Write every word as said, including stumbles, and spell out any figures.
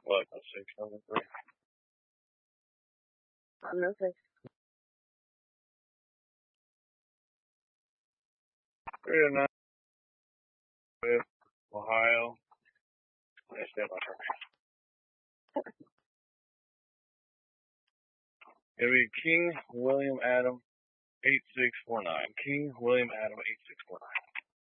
What? A six seven three. I'm nothing. Three to nine with Ohio. That's it, my turn. It'll be King William Adam eight six four nine. King William Adam eight six four nine.